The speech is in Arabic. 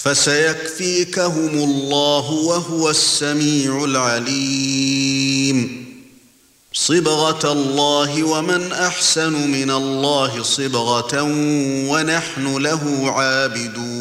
فسيكفيكهم الله وهو السميع العليم. صبغة الله ومن أحسن من الله صبغة ونحن له عابدون.